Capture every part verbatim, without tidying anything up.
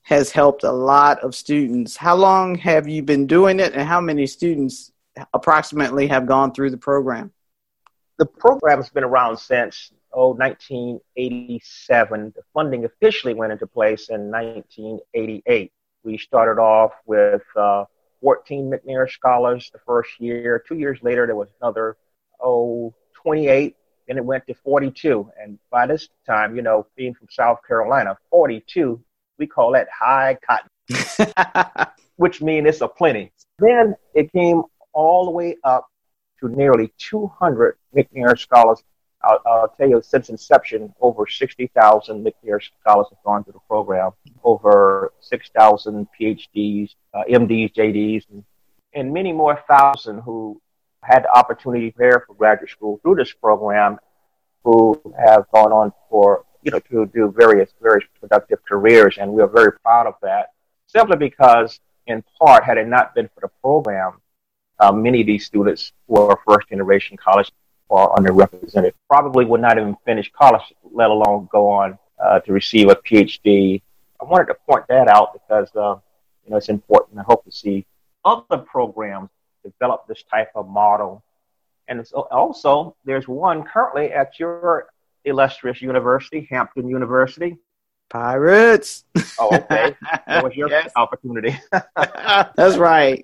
has helped a lot of students. How long have you been doing it, and how many students approximately have gone through the program? The program has been around since oh, nineteen eighty-seven. The funding officially went into place in nineteen eighty-eight. We started off with uh, fourteen McNair Scholars the first year. Two years later, there was another, oh, twenty-eight. Then it went to forty-two. And by this time, you know, being from South Carolina, forty-two, we call that high cotton, which means it's a plenty. Then it came all the way up to nearly two hundred McNair Scholars. I'll, I'll tell you, since inception, over sixty thousand McNair Scholars have gone through the program, over six thousand PhDs, uh, M Ds, J Ds, and, and many more thousand who had the opportunity to prepare for graduate school through this program, who have gone on for, you know, to do various, very productive careers. And we are very proud of that, simply because, in part, had it not been for the program, uh, many of these students who are first-generation college or underrepresented probably would not even finish college, let alone go on uh, to receive a PhD. I wanted to point that out because, uh, you know, it's important. I hope to see other programs develop this type of model. And so also, there's one currently at your illustrious university, Hampton University. Pirates. Oh, okay. That was your yes. opportunity. That's right.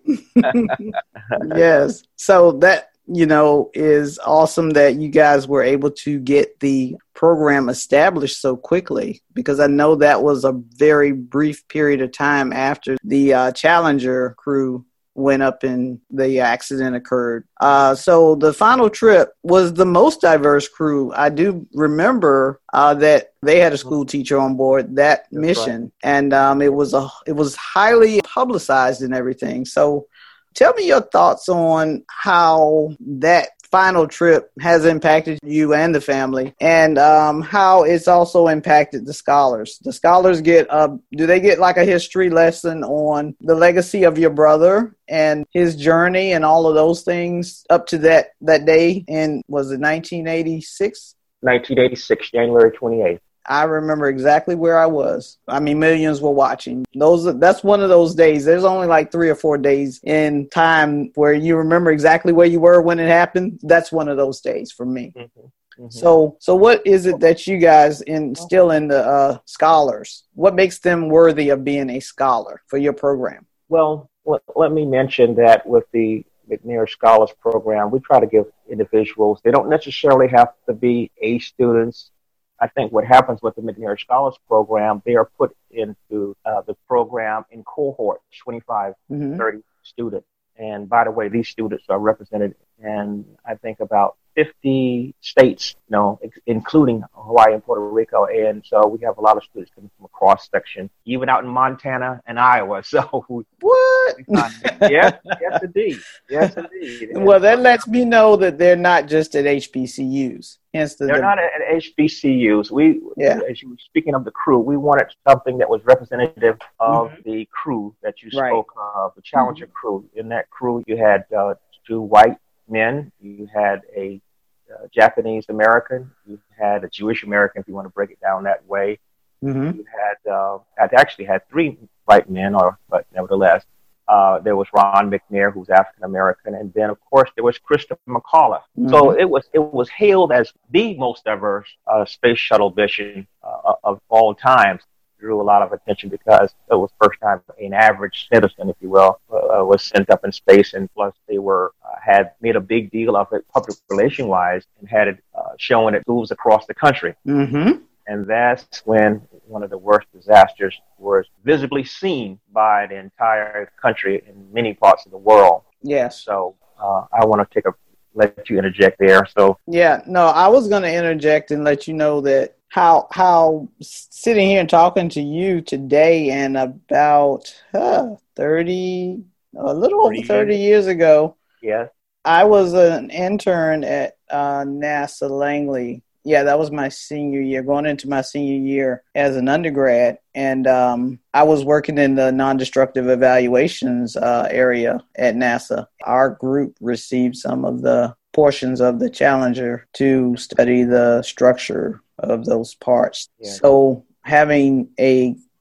Yes. So that, you know, is awesome that you guys were able to get the program established so quickly, because I know that was a very brief period of time after the uh, Challenger crew went up and the accident occurred. Uh, so the final trip was the most diverse crew. I do remember uh, that they had a school teacher on board that That's mission, right. and um, it was a it was highly publicized and everything. So tell me your thoughts on how that final trip has impacted you and the family, and um, how it's also impacted the scholars. The scholars get, uh, do they get like a history lesson on the legacy of your brother and his journey and all of those things up to that, that day in, was it nineteen eighty-six? nineteen eighty-six, January twenty-eighth. I remember exactly where I was. I mean, millions were watching. Those, that's one of those days. There's only like three or four days in time where you remember exactly where you were when it happened. That's one of those days for me. Mm-hmm. Mm-hmm. So, so what is it that you guys instill in the uh, scholars? What makes them worthy of being a scholar for your program? Well, let, let me mention that with the McNair Scholars Program, we try to give individuals, they don't necessarily have to be A students. I think what happens with the McNair Scholars Program, they are put into uh, the program in cohorts, twenty-five, mm-hmm. thirty students. And by the way, these students are represented in, I think, about fifty states, you know, ex- including Hawaii and Puerto Rico. And so we have a lot of students coming from a cross section, even out in Montana and Iowa. So what? yes, yes, indeed. Yes, indeed. Well, that lets me know that they're not just at H B C Us. Hence the, they're the, not at H B C Us. We, yeah. As you were speaking of the crew, we wanted something that was representative of mm-hmm. the crew that you right. spoke of, the Challenger mm-hmm. crew. In that crew, you had uh, two white men, you had a uh, Japanese American, you had a Jewish American, if you want to break it down that way. Mm-hmm. You had, uh, I actually had three white men, or but nevertheless, uh, there was Ron McNair, who's African American, and then of course there was Christopher McCullough. Mm-hmm. So it was it was hailed as the most diverse uh, space shuttle mission uh, of all times. Drew a lot of attention because it was the first time an average citizen, if you will, uh, was sent up in space, and plus they were uh, had made a big deal of it public relation wise and had it uh, shown at schools across the country. Mm-hmm. And that's when one of the worst disasters was visibly seen by the entire country in many parts of the world. Yes. So uh, I want to take a let you interject there. So yeah, no, I was going to interject and let you know that. How how sitting here and talking to you today and about uh, thirty, a little over thirty years ago, yeah, I was an intern at uh, NASA Langley. Yeah, that was my senior year, going into my senior year as an undergrad. And um, I was working in the non-destructive evaluations uh, area at NASA. Our group received some of the portions of the Challenger to study the structure of those parts. Yeah. So having a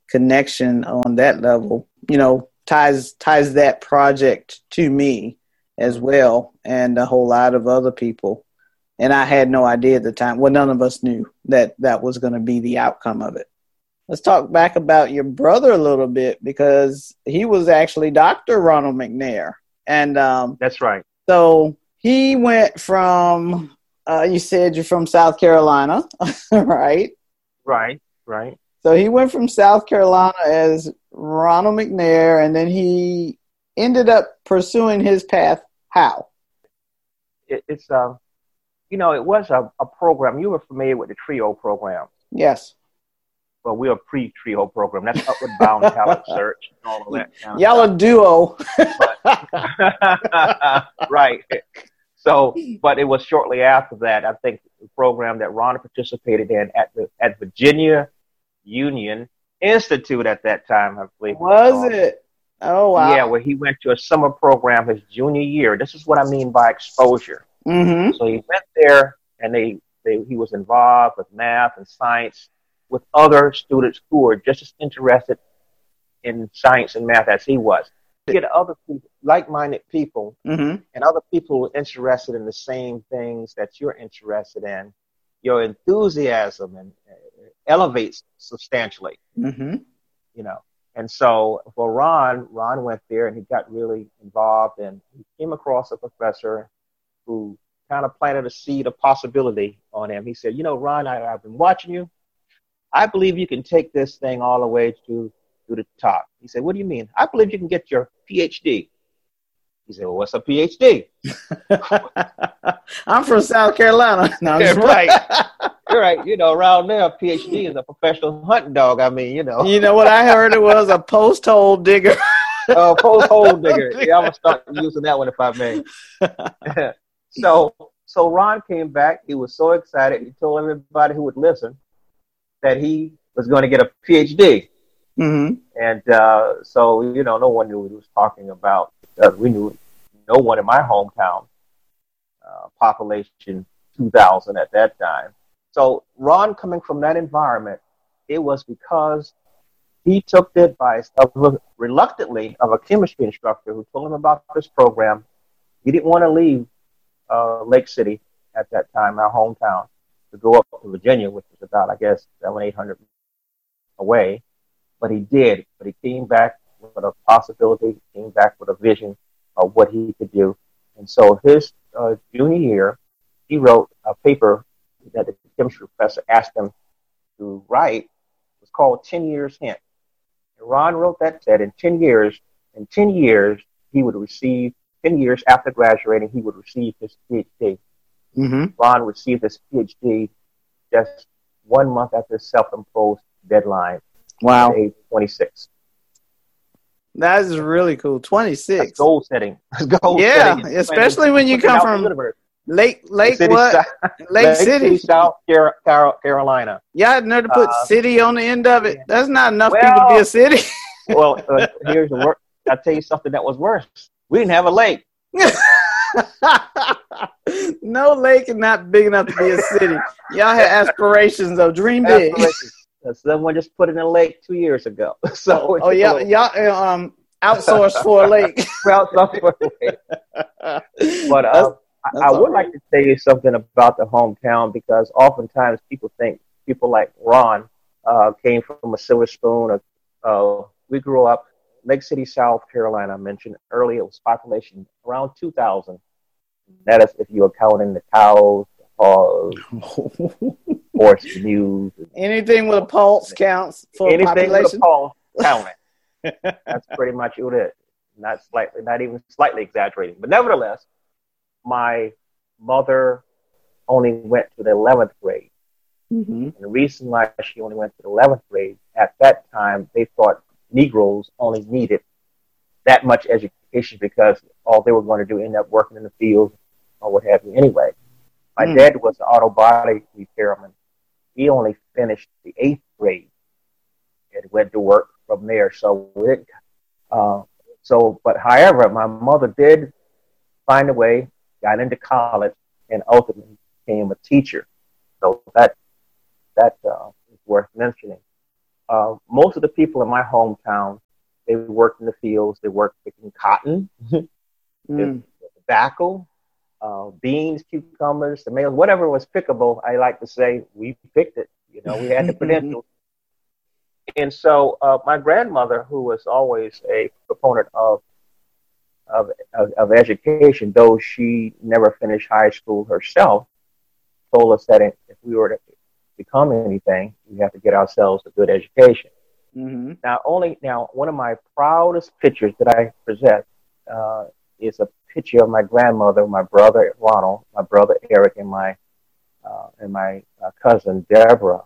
connection on that level, you know, ties ties that project to me as well, and a whole lot of other people. And I had no idea at the time. Well, none of us knew that that was going to be the outcome of it. Let's talk back about your brother a little bit, because he was actually Doctor Ronald McNair. And um, that's right. So he went from, uh, you said you're from South Carolina, right? Right, right. So he went from South Carolina as Ronald McNair, and then he ended up pursuing his path. How? It, it's, uh, you know, it was a, a program. You were familiar with the TRIO program. Yes. Well, we're a pre-TRIO program. That's Upward Bound Talent Search and all of that. Kind Y'all of a duo. But, right. So, but it was shortly after that, I think, the program that Ron participated in at the at Virginia Union Institute at that time, I believe. Was it? Oh, wow. Yeah, where he went to a summer program his junior year. This is what I mean by exposure. Mm-hmm. So he went there, and they, they he was involved with math and science with other students who were just as interested in science and math as he was. You get other people, like-minded people, mm-hmm. and other people interested in the same things that you're interested in. Your enthusiasm and uh, elevates substantially. Mm-hmm. You know. And so for Ron, Ron went there and he got really involved, and he came across a professor who kind of planted a seed of possibility on him. He said, you know, Ron, I, I've been watching you. I believe you can take this thing all the way to, to the top. He said, what do you mean? I believe you can get your P H D. He said, well, what's a P H D? I'm from South Carolina. No, yeah, right. You're right. You know, around there, a P H D is a professional hunting dog. I mean, you know. You know what I heard? It was a post hole digger. Oh, uh, post hole digger. Yeah, I'm going to start using that one if I may. so, so Ron came back. He was so excited. He told everybody who would listen that he was going to get a P H D. Mm-hmm. And uh, so, you know, no one knew what he was talking about. Uh, we knew no one in my hometown, uh, population two thousand at that time. So Ron, coming from that environment, it was because he took the advice of, reluctantly, of a chemistry instructor who told him about this program. He didn't want to leave uh, Lake City at that time, our hometown, to go up to Virginia, which was about, I guess, seven, eight hundred away. But he did. But he came back with a possibility, he came back with a vision of what he could do. And so his uh, junior year, he wrote a paper that the chemistry professor asked him to write. It was called ten years Hint. And Ron wrote that, said in ten years, in ten years, he would receive, ten years after graduating, he would receive his P H D. Mm-hmm. Ron received his P H D just one month after his self-imposed deadline. Wow. At age twenty-six. That is really cool. twenty-six. That's goal setting. Goal yeah, setting. especially when you come from Lake, Lake city, what? South, Lake, Lake City. City, South Carolina. Yeah, I know to put uh, city on the end of it. That's not enough well, people to be a city. Well, uh, here's the work. I'll tell you something that was worse. We didn't have a lake. No lake is not big enough to be a city. Y'all had aspirations, though. Dream big. Someone just put it in a lake two years ago. So oh, yeah, y'all um, outsourced for a lake. Well, for a lake. But uh, That's I would right. like to tell you something about the hometown, because oftentimes people think people like Ron uh, came from a silver spoon. Or, uh, we grew up Lake City, South Carolina. I mentioned earlier, it was population around two thousand. That is if you're counting the cows, or horse news. Anything with a pulse counts for Anything population. with a pulse counting. That's pretty much it. Not slightly, not even slightly exaggerating. But nevertheless, my mother only went to the eleventh grade. Mm-hmm. And the reason why she only went to the eleventh grade, at that time, they thought Negroes only needed that much education because all they were going to do end up working in the field or what have you anyway. My mm. dad was an auto body repairman. He only finished the eighth grade and went to work from there. So, it, uh, so, but however, my mother did find a way, got into college, and ultimately became a teacher. So that that uh, is worth mentioning. uh, most of the people in my hometown, they worked in the fields. They worked picking cotton, Mm. tobacco, uh, beans, cucumbers, tomatoes, whatever was pickable. I like to say we picked it. You know, we had the credentials. And so uh, my grandmother, who was always a proponent of, of of of education, though she never finished high school herself, told us that if we were to become anything, we have to get ourselves a good education. Mm-hmm. Now, only now, one of my proudest pictures that I possess uh, is a picture of my grandmother, my brother Ronald, my brother Eric, and my uh, and my uh, cousin Deborah.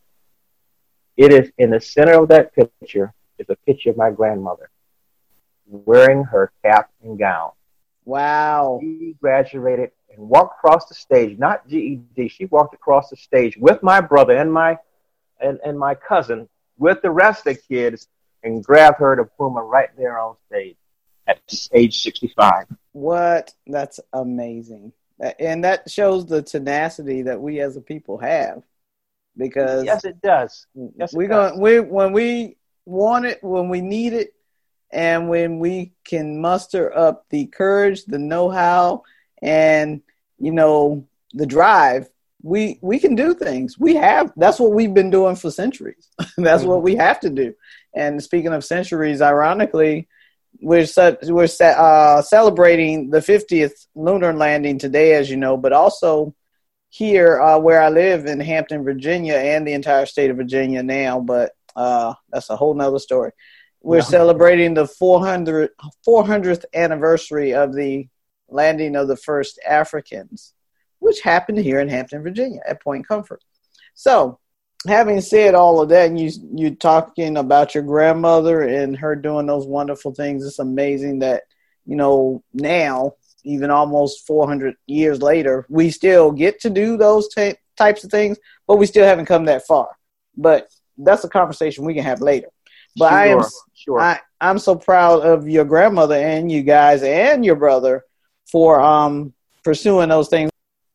It is in the center of that picture is a picture of my grandmother wearing her cap and gown. Wow. She graduated and walked across the stage, not G E D. She walked across the stage with my brother and my and, and my cousin with the rest of the kids and grabbed her diploma right there on stage at age sixty-five. What? That's amazing. And that shows the tenacity that we as a people have. Because yes, it does. Yes, we're it does. going we when we want it, when we need it, and when we can muster up the courage, the know-how, and you know the drive, we we can do things. We have that's what we've been doing for centuries. That's mm-hmm. what we have to do. And speaking of centuries, ironically, we're set, we're set, uh, celebrating the fiftieth lunar landing today, as you know, but also here uh, where I live in Hampton, Virginia, and the entire state of Virginia now, but uh, that's a whole nother story. We're no. celebrating the four hundredth anniversary of the landing of the first Africans, which happened here in Hampton, Virginia at Point Comfort. So having said all of that, and you, you talking about your grandmother and her doing those wonderful things, it's amazing that, you know, now, even almost four hundred years later, we still get to do those t- types of things, but we still haven't come that far. But that's a conversation we can have later. But sure, I am, sure. I, I'm so proud of your grandmother and you guys and your brother for um, pursuing those things.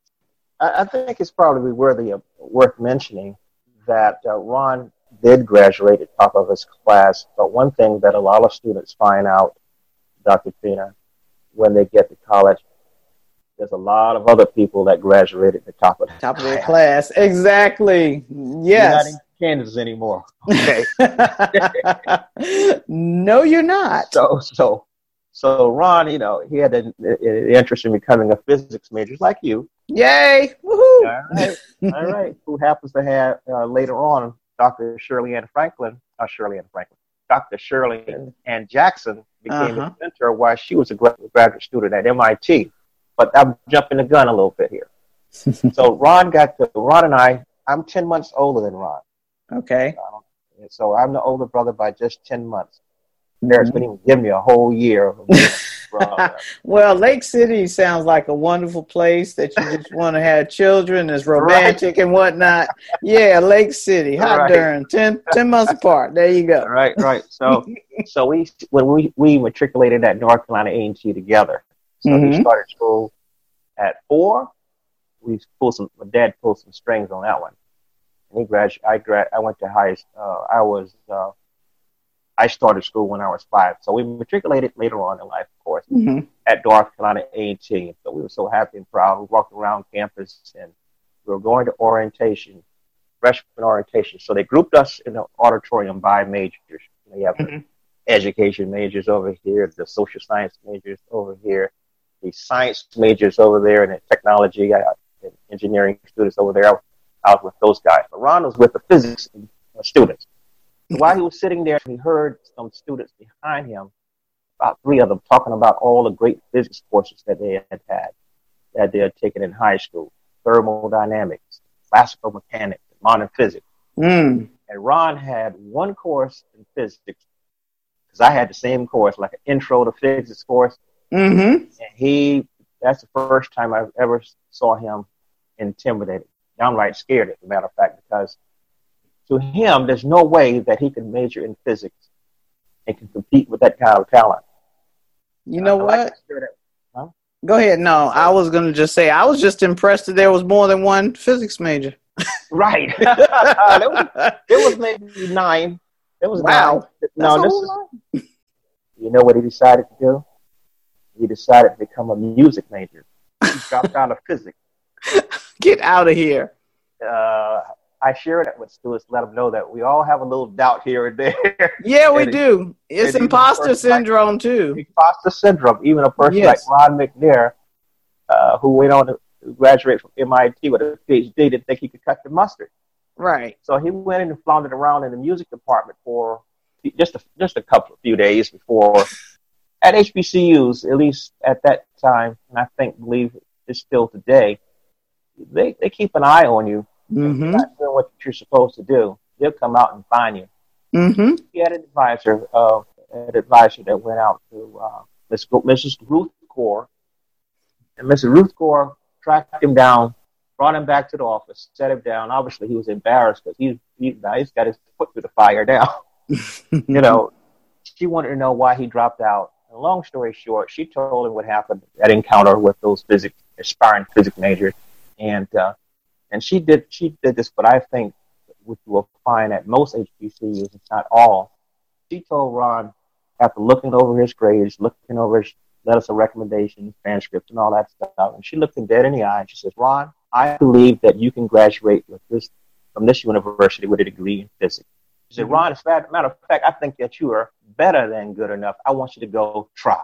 I, I think it's probably worthy of, worth mentioning that uh, Ron did graduate at the top of his class. But one thing that a lot of students find out, Doctor Trina, when they get to college, there's a lot of other people that graduated at the top of the top of their class. Exactly. Yes. You're not in Kansas anymore. Okay. No, you're not. So, so, so Ron, you know, he had an, an interest in becoming a physics major, like you. Yay! Woohoo! All right, all right. Who happens to have uh, later on Doctor Shirley Ann Franklin, not Shirley Ann Franklin, Doctor Shirley Ann Jackson became uh-huh. a mentor while she was a graduate student at M I T. But I'm jumping the gun a little bit here. So Ron got to, Ron and I, I'm ten months older than Ron. Okay. Um, so I'm the older brother by just ten months. Parents mm-hmm. couldn't even give me a whole year. Of Well, Lake City sounds like a wonderful place that you just want to have children. It's romantic right. and whatnot. Yeah, Lake City. Hot right. darn. Ten, ten months apart. There you go. Right, right. So so we when we, we matriculated at North Carolina A and T together. So mm-hmm. we started school at four. We pulled some, my dad pulled some strings on that one. And he graduated, I grad, I went to high, uh, I was, uh, I started school when I was five. So we matriculated later on in life, of course, mm-hmm. at North Carolina A and T. So we were so happy and proud. We walked around campus and we were going to orientation, freshman orientation. So they grouped us in the auditorium by majors. They have mm-hmm. the education majors over here, the social science majors over here, the science majors over there, and the technology, uh, and engineering students over there. I was with those guys. But Ron was with the physics students. While he was sitting there, he heard some students behind him, about three of them, talking about all the great physics courses that they had had, that they had taken in high school: thermodynamics, classical mechanics, modern physics. Mm. And Ron had one course in physics, because I had the same course, like an intro to physics course. Mm-hmm. And he, that's the first time I ever saw him intimidated, downright scared, as a matter of fact, because to him, there's no way that he can major in physics and can compete with that kind of talent. You know what? Like huh? Go ahead. No, I was going to just say, I was just impressed that there was more than one physics major. Right. there, was, there was maybe nine. It was wow. nine. That's No, a this whole is, lot. you know what he decided to do? He decided to become a music major. He dropped out of physics. Get out of here. Uh, I shared that with students, let them know that we all have a little doubt here and there. Yeah, we and do. It's imposter syndrome, like, too. Imposter syndrome. Even a person yes. like Ron McNair, uh, who went on to graduate from M I T with a P H D, didn't think he could cut the mustard. Right. So he went in and floundered around in the music department for just a, just a couple of few days before, at H B C Us, at least at that time, and I think, believe it's still today, they, they keep an eye on you. Mm-hmm. If you're not doing what you're supposed to do, they'll come out and find you. Mm-hmm. He had an advisor, uh, an advisor that went out to uh, Missus Ruth Gore, and Missus Ruth Gore tracked him down, brought him back to the office, set him down. Obviously, he was embarrassed because he, he, he's got his foot through the fire now. You know, she wanted to know why he dropped out. And long story short, she told him what happened at encounter with those physics, aspiring physics majors, and uh, and she did she did this, but I think which you will find at most H B C Us, it's not all. She told Ron, after looking over his grades, looking over his letters of recommendation, transcripts, and all that stuff, and she looked him dead in the eye, and she says, Ron, I believe that you can graduate with this from this university with a degree in physics. She said, Ron, as a matter of fact, I think that you are better than good enough. I want you to go try.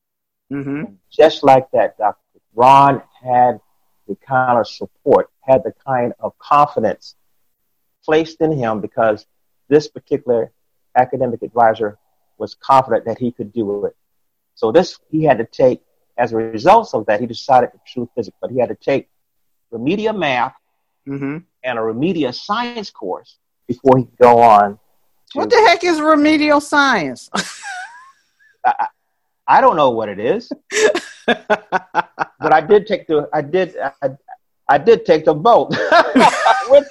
Mm-hmm. Just like that, Doctor Ron had the kind of support, had the kind of confidence placed in him because this particular academic advisor was confident that he could do it. So this, he had to take, as a result of that, he decided to pursue physics, but he had to take remedial math mm-hmm. and a remedial science course before he could go on. To, what the heck is remedial science? I, I don't know what it is, but I did take the, I did, I, I did take the boat with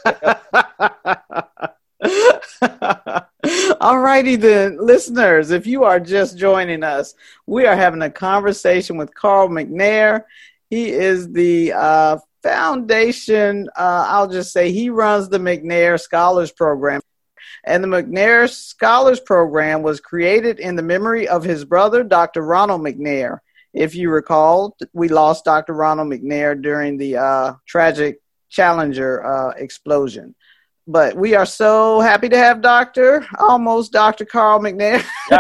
him. All righty then, listeners, if you are just joining us, we are having a conversation with Carl McNair. He is the uh, foundation, uh, I'll just say he runs the McNair Scholars Program. And the McNair Scholars Program was created in the memory of his brother, Doctor Ronald McNair. If you recall, we lost Doctor Ronald McNair during the uh, tragic Challenger uh, explosion. But we are so happy to have Doctor, almost Doctor Carl McNair,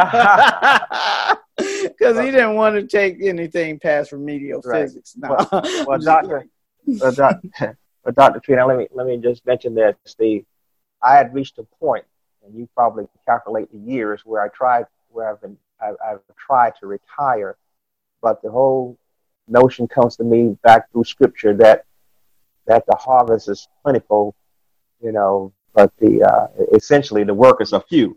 because he didn't want to take anything past remedial right. physics. No. Well, well Doctor, well, Doctor, well, Doctor Trina, let me let me just mention that, Steve. I had reached a point, and you probably calculate the years where I tried, where I've been, I've, I've tried to retire, but the whole notion comes to me back through Scripture that that the harvest is plentiful. You know, but the uh, essentially the workers are few.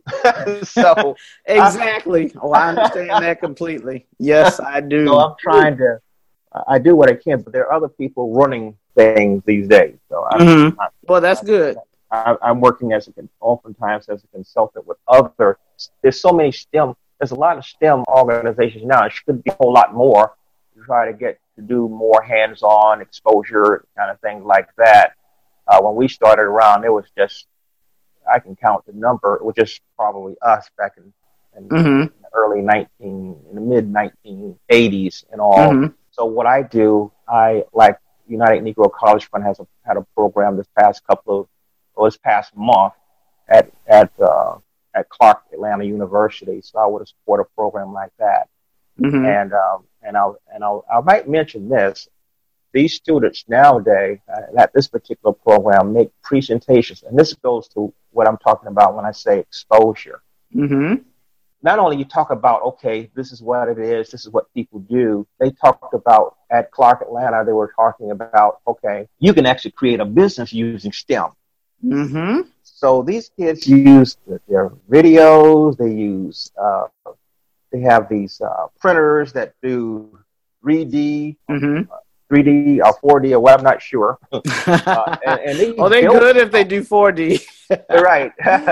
So exactly. I, oh, I understand that completely. Yes, I do. So I'm trying to, I do what I can, but there are other people running things these days. So I'm, mm-hmm. I'm, well, that's I'm, good. I, I'm working as a oftentimes as a consultant with other. There's so many STEM. There's a lot of STEM organizations now. It should be a whole lot more to try to get to do more hands-on exposure kind of things like that. Uh, when we started around, it was just, I can count the number, it was just probably us back in, in, mm-hmm. in the early nineteen, in the mid nineteen eighties and all. Mm-hmm. So what I do, I, like United Negro College Fund has a, had a program this past couple of, or this past month at, at, uh, at Clark Atlanta University. So I would support a program like that. Mm-hmm. And, um, and I'll, and I'll, I might mention this. These students nowadays uh, at this particular program make presentations, and this goes to what I'm talking about when I say exposure. Mm-hmm. Not only you talk about, okay, this is what it is, this is what people do. They talked about at Clark Atlanta, they were talking about, okay, you can actually create a business using STEM. Mm-hmm. So these kids use their videos, they use, uh, they have these uh, printers that do three D. Mm-hmm. Uh, three D or four D or what, I'm not sure. uh, and, and they oh, they're good if they do four D. They're right.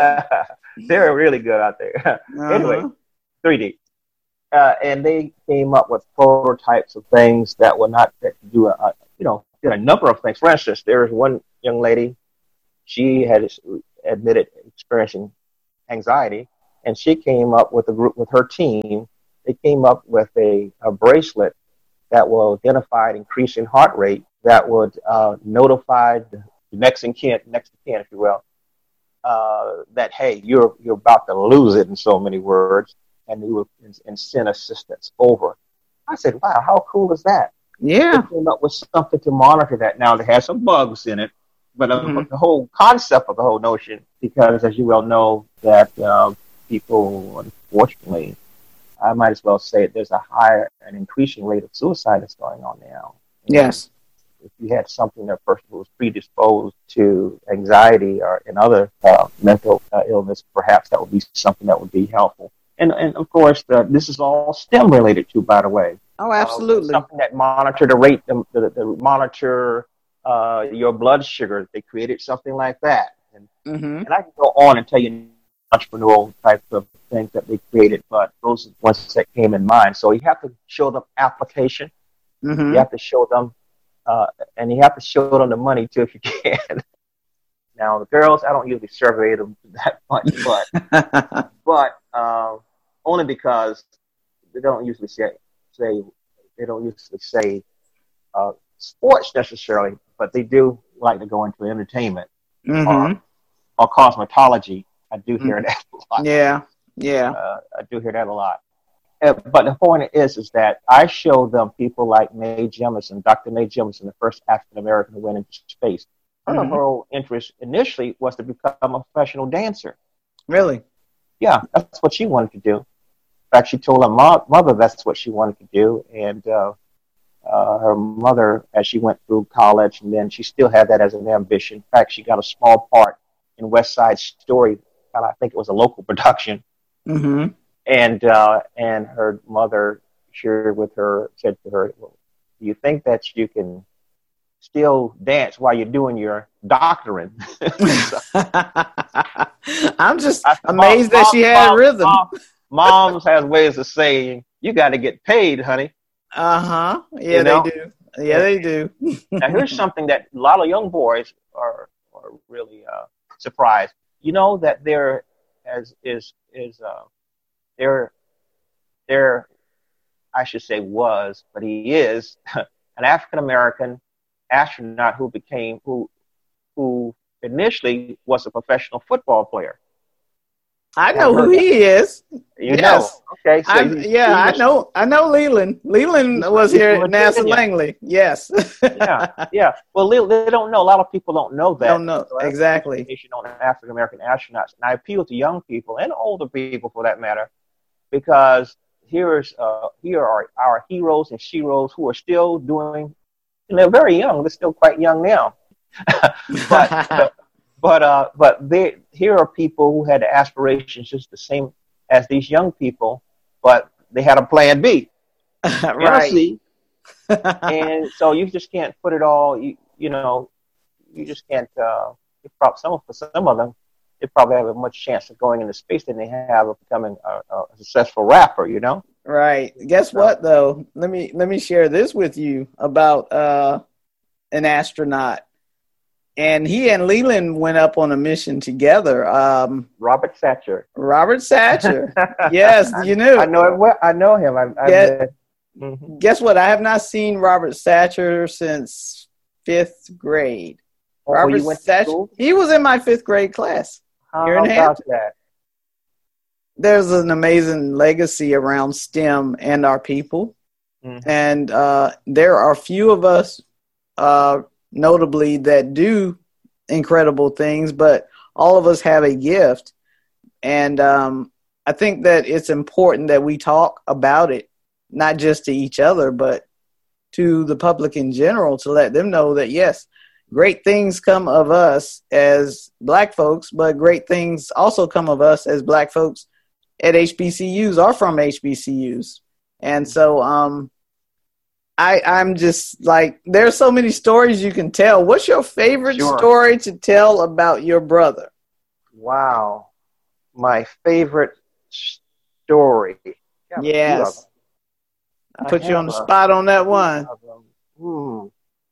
They're really good out there. Uh-huh. Anyway, three D. Uh, and they came up with prototypes of things that were not, that could do a, a, you know, did a number of things. For instance, there was one young lady, she had admitted experiencing anxiety, and she came up with a group with her team. They came up with a, a bracelet that will identify increasing heart rate, that would uh, notify the next in kin, next of kin, if you will, uh, that hey, you're you're about to lose it, in so many words, and you would and, and send assistance over. I said, wow, how cool is that? Yeah. They came up with something to monitor that. Now, it has some bugs in it, but uh, Mm-hmm. the whole concept of the whole notion, because as you well know, that uh, people, unfortunately, I might as well say it, there's a higher and increasing rate of suicide that's going on now. And Yes. if you had something, that person who was predisposed to anxiety or and other uh, mental uh, illness, perhaps that would be something that would be helpful. And, and of course, the, this is all STEM related too, by the way. Oh, absolutely. Uh, something that monitor the rate, the, the, the monitor uh, your blood sugar. They created something like that. And, Mm-hmm. and I can go on and tell you entrepreneurial types of things that they created, but those are the ones that came in mind. So you have to show them application. Mm-hmm. You have to show them, uh, and you have to show them the money too if you can. Now, the girls, I don't usually survey them that much, but but uh, only because they don't usually say, say they don't usually say uh, sports necessarily, but they do like to go into entertainment Mm-hmm. or, or cosmetology. I do hear Mm-hmm. that a lot. Yeah. Yeah. Uh, I do hear that a lot. Uh, but the point is, is that I show them people like Mae Jemison, Doctor Mae Jemison, the first African American who went into space. Her Mhm. whole interest initially was to become a professional dancer. Really? Yeah, that's what she wanted to do. In fact, she told her mo- mother that's what she wanted to do, and uh, uh, her mother, as she went through college, and then she still had that as an ambition. In fact, she got a small part in West Side Story. I think it was a local production. Mm-hmm. And uh, and her mother shared with her, said to her, well, "Do you think that you can still dance while you're doing your doctorate?" So, I'm just I, amazed mom, that she had mom, rhythm. Mom, moms has ways of saying, "You got to get paid, honey." Uh-huh. Yeah, You know? they do. Yeah, they do. Now, here's something that a lot of young boys are are really uh, surprised. You know that there as is is uh, there there I should say was, but he is an African American astronaut who became who who initially was a professional football player. I know who he is. You Yes. know, okay. So I'm, he's, yeah, I he's, know. I know Leland. Leland He's- was he's here from at NASA Virginia. Langley. Yes. yeah, yeah. Well, they they don't know. A lot of people don't know that. Don't know. So that's Exactly. information on African American astronauts, and I appeal to young people and older people for that matter, because here is uh, here are our heroes and sheroes who are still doing. And they're very young. They're still quite young now, but but uh, but they here are people who had aspirations just the same as these young people, but they had a plan B. Right. C, and so you just can't put it all. You you know, you just can't. Uh, you probably, some for some of them, they probably have a much chance of going into space than they have of becoming a, a successful rapper. You know. Right. Guess what though? Let me let me share this with you about uh, an astronaut. And he and Leland went up on a mission together. Um, Robert Satcher. Robert Satcher. Yes, you knew. I know him well. I know him. I, I Yeah. mm-hmm. Guess what? I have not seen Robert Satcher since fifth grade. Oh, Robert you went to Satcher. school? He was in my fifth grade class. How Here in about Hampton. that? There's an amazing legacy around STEM and our people. Mm-hmm. And uh, there are few of us, uh, notably, that do incredible things, but all of us have a gift. And um, I think that it's important that we talk about it, not just to each other, but to the public in general, to let them know that, yes, great things come of us as Black folks, but great things also come of us as Black folks at H B C Us or from H B C Us. And so um, I, I'm just like, there's so many stories you can tell. What's your favorite Sure. story to tell about your brother? Wow. My favorite story. Yeah, Yes. I Put you on have the a- spot on that one. Hmm.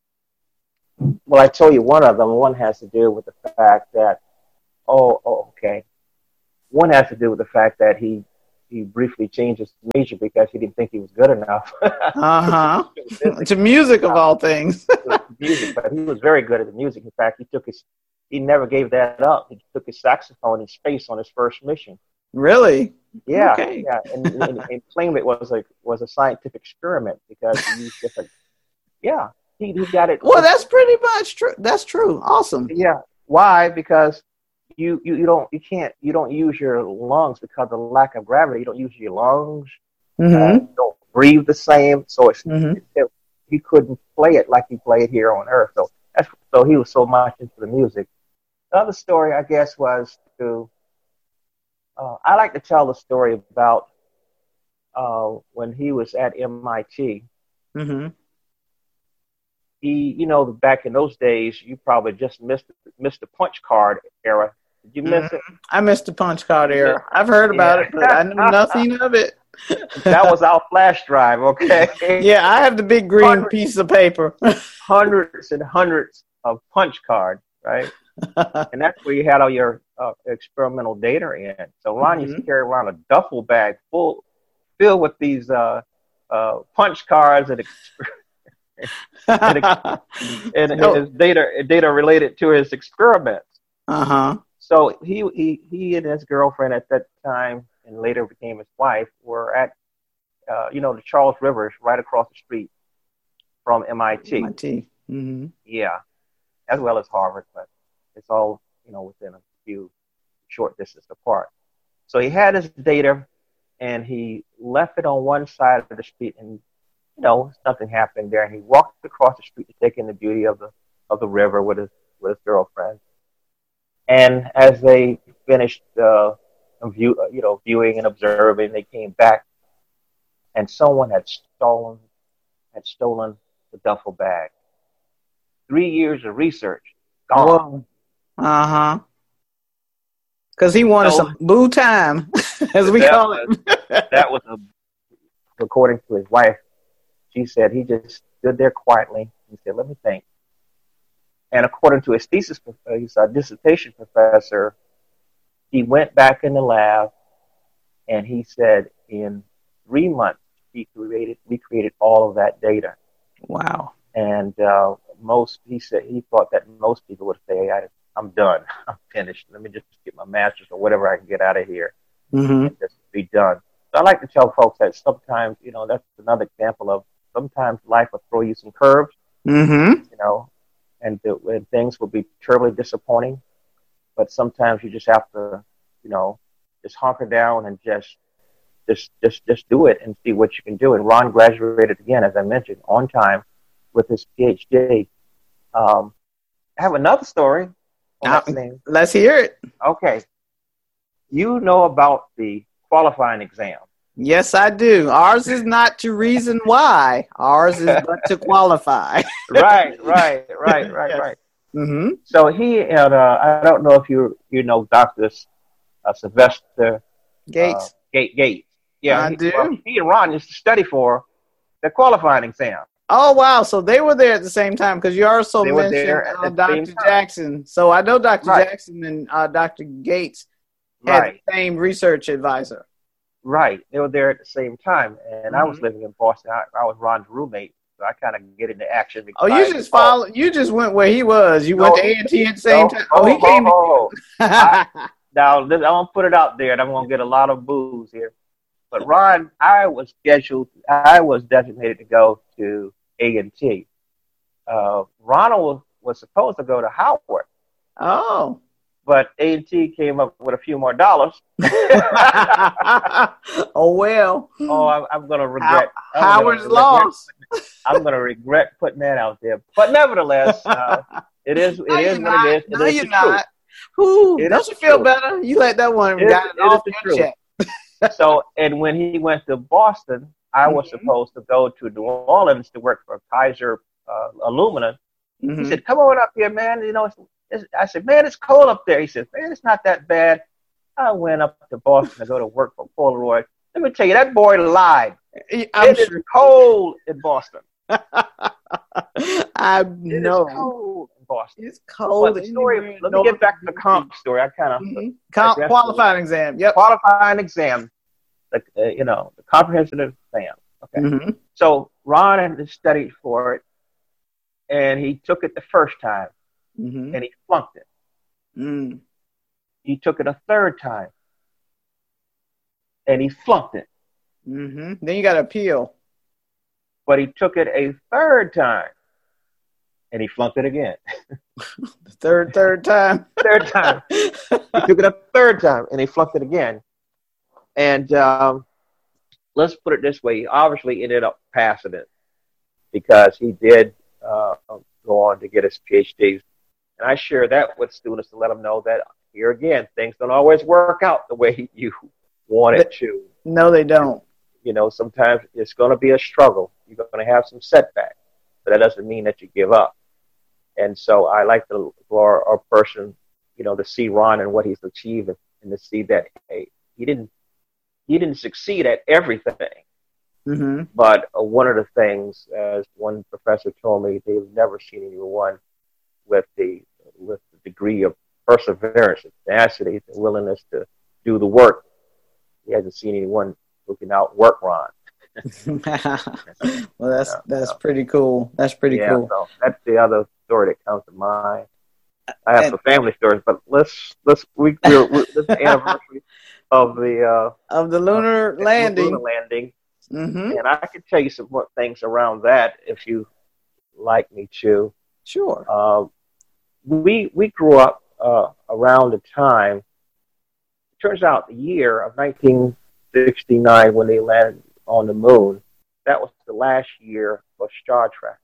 Well, I told you one of them. One has to do with the fact that, oh, oh okay. one has to do with the fact that he he briefly changed his major because he didn't think he was good enough. Uh huh. To music of all things. Music, but he was very good at the music. In fact, he took his he never gave that up. He took his saxophone in space on his first mission. Really? Yeah, okay. yeah, and, and, and claimed it was a was a scientific experiment because he used different. Yeah, he, he got it. Well, that's pretty much true. That's true. Awesome. Yeah. Why? Because you, you, you don't you can't you don't use your lungs because of the lack of gravity. You don't use your lungs. Mm-hmm. Uh, you don't breathe the same. So it's mm-hmm. it, it, he couldn't play it like he played here on Earth. So that's so he was so much into the music. The other story, I guess, was to. Uh, I like to tell the story about uh, when he was at M I T. Mm-hmm. He, you know, back in those days, you probably just missed missed the punch card era. Did you miss mm-hmm. it? I missed the punch card era. I've heard about yeah. it, but I knew nothing of it. That was our flash drive, okay? Yeah, I have the big green hundreds, piece of paper. Hundreds and hundreds of punch cards, right? And that's where you had all your uh, experimental data in. So Ron mm-hmm. used to carry around a duffel bag full, filled with these uh, uh, punch cards and, and, and, and his data data related to his experiments. Uh huh. So he he he and his girlfriend at that time, and later became his wife, were at uh, you know the Charles River, right across the street from M I T. M I T. Mm-hmm. Yeah, as well as Harvard, but it's all, you know, within a few short distance apart. So he had his data, and he left it on one side of the street, and, you know, something happened there. And he walked across the street to take in the beauty of the of the river with his with his girlfriend. And as they finished, uh, view, you know, viewing and observing, they came back, and someone had stolen had stolen the duffel bag. Three years of research gone. Whoa. Uh huh. Because he wanted so, some boo time, as we call was, it. That was, a, according to his wife, she said he just stood there quietly and said, "Let me think." And according to his thesis, he's a dissertation professor, he went back in the lab, and he said in three months he created recreated all of that data. Wow. And uh, most he said he thought that most people would say, I, I'm done. I'm finished. Let me just get my master's or whatever I can get out of here mm-hmm. and just be done. So I like to tell folks that sometimes, you know, that's another example of sometimes life will throw you some curves, mm-hmm. you know, and, the, and things will be terribly disappointing. But sometimes you just have to, you know, just hunker down and just, just, just, just do it and see what you can do. And Ron graduated again, as I mentioned, on time with his PhD. Um, I have another story. Uh, let's hear it. Okay. You know about the qualifying exam. Yes, I do. Ours is not to reason why. Ours is but to qualify. Right, right, right, right, yes. right. Mm-hmm. So he and uh, I don't know if you you know Doctor Uh, Sylvester Gates. Uh, Gate Gates. Yeah, I he, do. Well, he and Ron used to study for the qualifying exam. Oh, wow. So they were there at the same time, because you also they mentioned uh, Doctor Jackson. So I know Doctor Right. Jackson and uh, Doctor Gates had Right. the same research advisor. Right. They were there at the same time. And mm-hmm. I was living in Boston. I, I was Ron's roommate. So I kind of get into action. Oh, you just follow. You just went where he was. You no, went to A and T at the same no, time. Oh, he oh, came. Oh, oh. I, now, this, I'm going to put it out there, and I'm going to get a lot of boos here. But Ron, I was scheduled, I was designated to go to A and T. Uh, Ronald was, was supposed to go to Howard. Oh. But A and T came up with a few more dollars. Oh, well. Oh, I'm, I'm going to regret. How, Howard's lost. I'm going to regret putting that out there. But nevertheless, uh, it is, it no, is what not. it is. It no, is you're the not. truth. Ooh, it don't you feel true. better? You let that one it got is, it off it your check. So, and when he went to Boston, I was mm-hmm. supposed to go to New Orleans to work for Kaiser uh, Aluminum. Mm-hmm. He said, "Come on up here, man. You know, it's, it's, I said, man, it's cold up there." He said, "Man, it's not that bad." I went up to Boston to go to work for Polaroid. Let me tell you, that boy lied. I'm it sure. is cold in Boston. I know. It is cold in Boston. It's cold. But the story, anywhere let me north get back of to the D C. comp story. I kind of Mm-hmm. Com- qualifying exam. Yep. Qualifying exam. The, uh, you know, the comprehensive exam. Okay. Mm-hmm. So Ron had studied for it, and he took it the first time, Mm-hmm. and he flunked it. Mm. He took it a third time, and he flunked it. Mm-hmm. Then you got to appeal. But he took it a third time, and he flunked it again. The third, third time. Third time. He took it a third time, and he flunked it again. And um, let's put it this way. He obviously ended up passing it because he did uh, go on to get his PhD. And I share that with students to let them know that, here again, things don't always work out the way you want it to. No, they don't. You know, sometimes it's going to be a struggle. You're going to have some setbacks, but that doesn't mean that you give up. And so I like to, for our person, you know, to see Ron and what he's achieved, and to see that, hey, he didn't, he didn't succeed at everything. Mm-hmm. But uh, one of the things, as one professor told me, they've never seen anyone with the with the degree of perseverance, tenacity, the willingness to do the work. He hasn't seen anyone who can outwork Ron. Well, that's yeah, that's yeah. pretty cool. That's pretty yeah, cool. So that's the other story that comes to mind. I have And, some family stories, but let's let's we we're, we're, this is the anniversary of the uh, of the lunar uh, landing. Lunar landing, Mm-hmm. and I can tell you some more things around that if you like me to. Sure. Uh, we we grew up uh, around the time. It turns out the year of nineteen sixty-nine when they landed on the moon. That was the last year for Star Trek.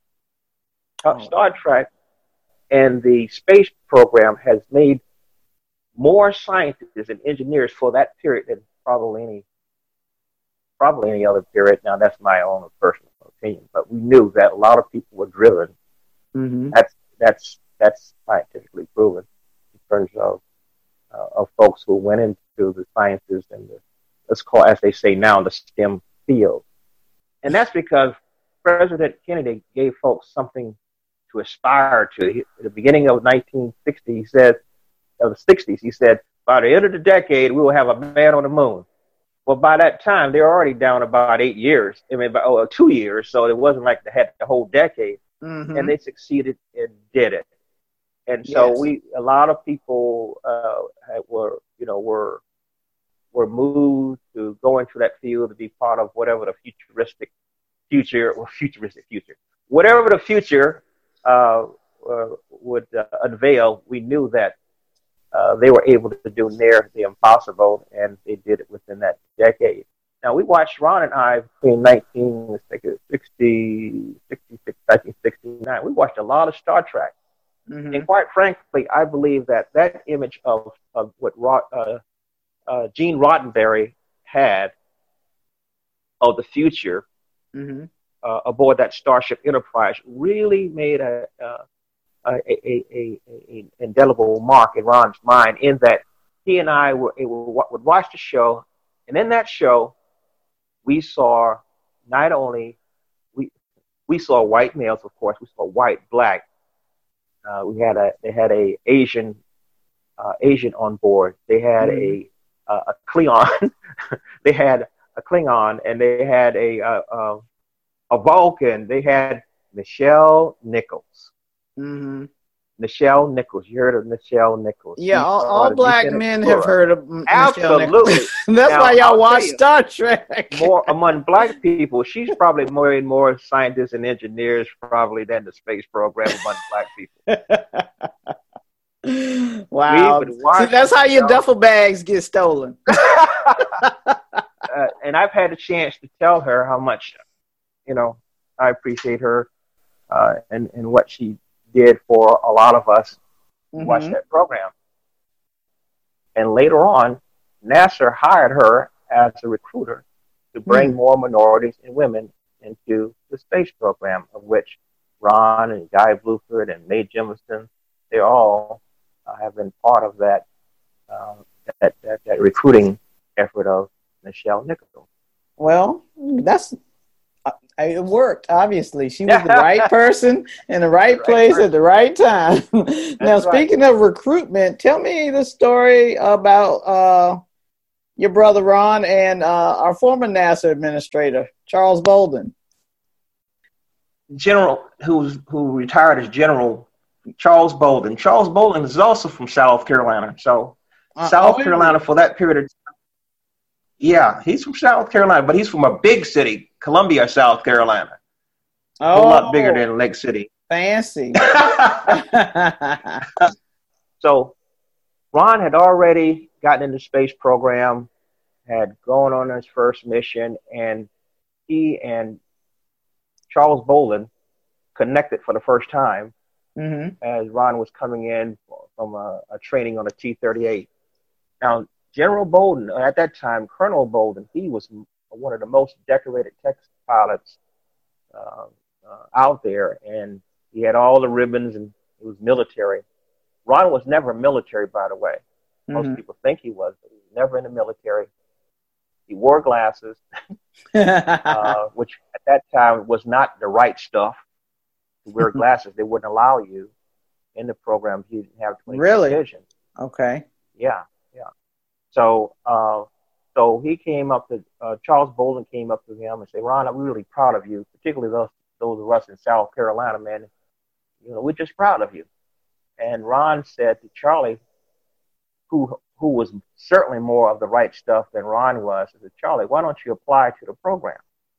Uh, Oh. Star Trek and the space program has made more scientists and engineers for that period than probably any probably any other period. Now that's my own personal opinion, but we knew that a lot of people were driven. Mm-hmm. That's that's that's scientifically proven in terms of uh, of folks who went into the sciences and the, let's call, as they say now, the STEM field. And that's because President Kennedy gave folks something to aspire to. He, at the beginning of nineteen sixty, he said, of the sixties, he said, by the end of the decade, we will have a man on the moon. Well, by that time, they're already down about eight years. I mean, about oh, two years. So it wasn't like they had the whole decade. Mm-hmm. And they succeeded and did it. And so Yes. we, a lot of people uh, had, were, you know, were were moved to go into that field to be part of whatever the futuristic future, or futuristic future, whatever the future uh, uh, would uh, unveil. We knew that uh, they were able to do near the impossible, and they did it within that decade. Now, we watched, Ron and I, between nineteen sixty, sixty-six, nineteen sixty-nine, we watched a lot of Star Trek. Mm-hmm. And quite frankly, I believe that that image of, of what Rod, uh, uh, Gene Roddenberry had of the future Mm-hmm. uh, aboard that Starship Enterprise really made a, uh, a, a, a, a indelible mark in Ron's mind, in that he and I were, would watch the show, and in that show, we saw not only, we, we saw white males, of course, we saw white, black. Uh, we had a, they had a Asian, uh, Asian on board. They had mm-hmm. a, uh, a Klingon. They had a Klingon, and they had a, uh, uh, a Vulcan. They had Nichelle Nichols. Mm-hmm. Nichelle Nichols. You heard of Nichelle Nichols? Yeah, all, all black men have heard of M- Absolutely. That's now, why y'all I'll watch you, Star Trek. More among black people, she's probably more and more scientists and engineers probably than the space program among black people. Wow. See, that's how your duffel bags get stolen. uh, and I've had a chance to tell her how much, you know, I appreciate her uh, and, and what she did for a lot of us who mm-hmm. watched that program. And later on, NASA hired her as a recruiter to bring mm-hmm. more minorities and women into the space program, of which Ron and Guy Bluford and Mae Jemison, they all uh, have been part of that, uh, that, that that recruiting effort of Nichelle Nichols. Well, that's uh, It worked, obviously. She was the right person in the right, right place person. At the right time. Now, speaking right. of recruitment, tell me the story about uh, your brother Ron and uh, our former NASA administrator, Charles Bolden. General, who's who retired as General Charles Bolden. Charles Bolden is also from South Carolina. So uh, South oh, Carolina for that period of time. Yeah, he's from South Carolina, but he's from a big city, Columbia, South Carolina. Oh, a whole lot bigger than Lake City. Fancy. So Ron had already gotten into the space program, had gone on his first mission, and he and Charles Bolden connected for the first time mm-hmm. as Ron was coming in from a, a training on a T thirty-eight. Now, General Bolden, at that time, Colonel Bolden, he was one of the most decorated test pilots uh, uh, out there, and he had all the ribbons, and he was military. Ron was never military, by the way. Most mm-hmm. people think he was, but he was never in the military. He wore glasses, uh, which at that time was not the right stuff. To wear glasses, they wouldn't allow you in the program. He didn't have twenty really? vision. Okay. Yeah, yeah. So, uh, so he came up to uh, Charles Bolden came up to him and said, "Ron, I'm really proud of you, particularly those those of us in South Carolina, man. You know, we're just proud of you." And Ron said to Charlie, who who was certainly more of the right stuff than Ron was, he said, "Charlie, why don't you apply to the program?"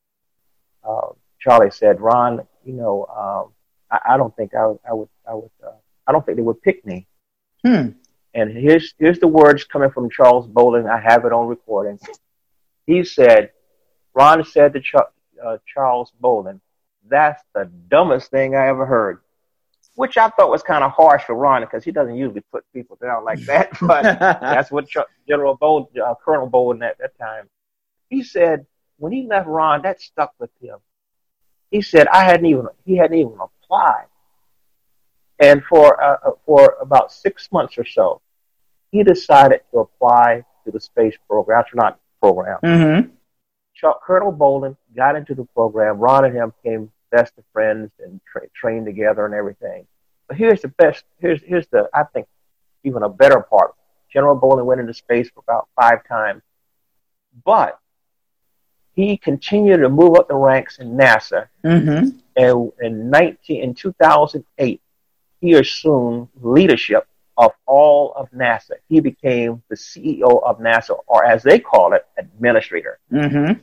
Uh, Charlie said, "Ron, you know, um, I, I don't think I, I would, I would, uh, I don't think they would pick me." Hmm. And here's here's the words coming from Charles Bolden. I have it on recording. He said, Ron said to Ch- uh, Charles Bolden, "That's the dumbest thing I ever heard," which I thought was kind of harsh for Ron because he doesn't usually put people down like that. But that's what Ch- General Bolden, uh, Colonel Bolden at that time, he said when he left Ron, that stuck with him. He said I hadn't even he hadn't even applied, and for uh, for about six months or so, he decided to apply to the space program, astronaut program. Mm-hmm. Ch- Colonel Bolden got into the program. Ron and him became best of friends and tra- trained together and everything. But here's the best. Here's here's the I think even a better part. General Bolden went into space for about five times, but he continued to move up the ranks in NASA. Mm-hmm. And in nineteen in two thousand eight, he assumed leadership of all of NASA. He became the C E O of NASA, or as they call it, administrator. Mm-hmm.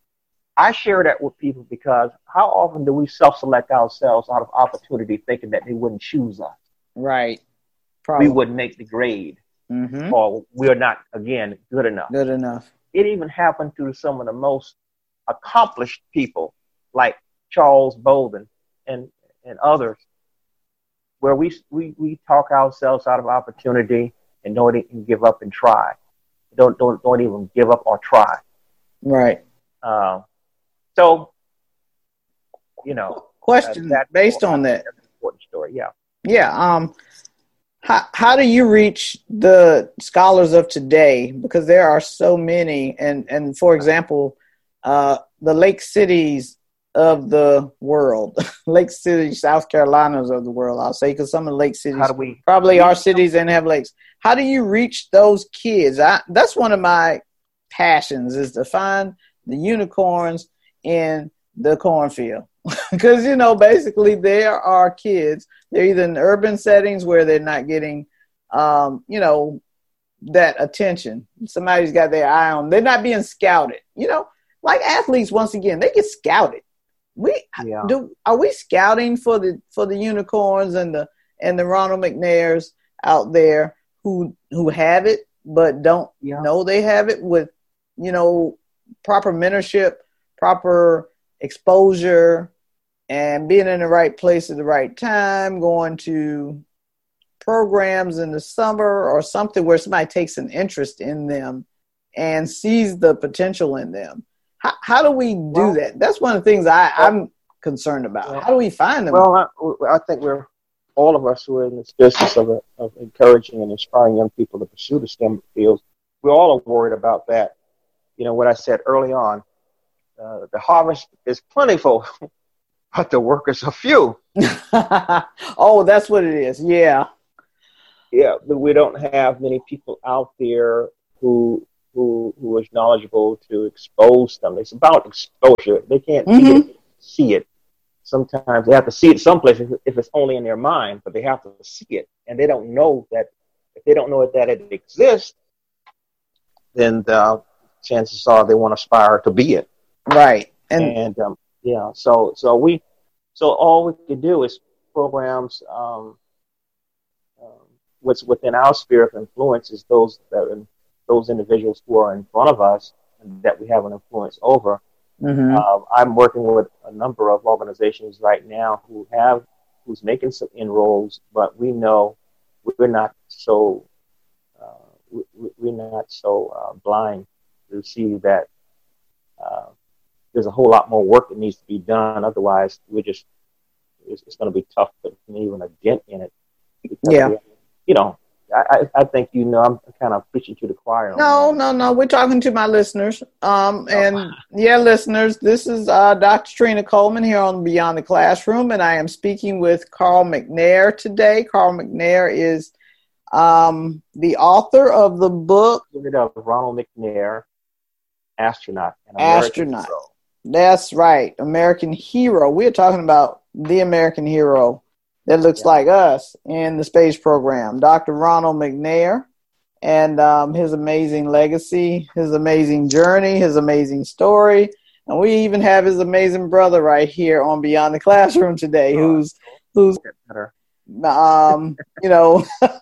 I share that with people because how often do we self-select ourselves out of opportunity thinking that they wouldn't choose us? Right. Probably. We wouldn't make the grade. Mm-hmm. Or we're not, again, good enough. Good enough. It even happened to some of the most accomplished people like Charles Bolden and, and others, where we, we we talk ourselves out of opportunity and don't even give up and try. Don't don't don't even give up or try. Right. Uh, so, you know. Question uh, based on that. That's an important story, yeah. Yeah. Um. How how do you reach the scholars of today? Because there are so many, and and for example, uh, the Lake Cities of the world, Lake City, South Carolinas of the world, I'll say, because some of the Lake Cities How do we, probably are cities and have lakes. How do you reach those kids? I, that's one of my passions, is to find the unicorns in the cornfield. Because, you know, basically there are kids, they're either in urban settings where they're not getting, um, you know, that attention. Somebody's got their eye on, they're not being scouted, you know, like athletes, once again, they get scouted. We yeah. do. Are we scouting for the for the unicorns and the and the Ronald McNairs out there who who have it but don't yeah. know they have it, with, you know, proper mentorship, proper exposure, and being in the right place at the right time, going to programs in the summer or something where somebody takes an interest in them and sees the potential in them. How, how do we do well, that? That's one of the things I, well, I'm concerned about. Well, how do we find them? Well, I, I think we're, all of us who are in this business of, of encouraging and inspiring young people to pursue the STEM fields, we all are worried about that. You know, what I said early on, uh, the harvest is plentiful, but the workers are few. Oh, that's what it is. Yeah. Yeah, but we don't have many people out there who who who is knowledgeable to expose them. It's about exposure. They can't Mm-hmm. see it, see it. Sometimes they have to see it someplace if, if it's only in their mind, but they have to see it, and they don't know that. If they don't know that it exists, then the chances are they won't aspire to be it. Right. And, And um, yeah, so so we so all we can do is programs. Um, um, what's within our sphere of influence is those that are in, those individuals who are in front of us and that we have an influence over. mm-hmm. Uh, I'm working with a number of organizations right now who have who's making some inroads, but we know we're not so uh, we, we're not so uh, blind to see that uh, there's a whole lot more work that needs to be done. Otherwise, we're just it's, it's going to be tough to put even a dent in it. Yeah. We, you know, I, I think you know I'm kind of preaching to the choir. on No, that. no, no. We're talking to my listeners. Um, and yeah, listeners, this is uh, Doctor Trina Coleman here on Beyond the Classroom, and I am speaking with Carl McNair today. Carl McNair is um, the author of the book Of Ronald McNair, astronaut. An American Astronaut. Hero. That's right, American Hero. We're talking about the American hero that looks Yeah. like us in the space program, Doctor Ronald McNair, and um, his amazing legacy, his amazing journey, his amazing story. And we even have his amazing brother right here on Beyond the Classroom today, who's who's Better. um, you know,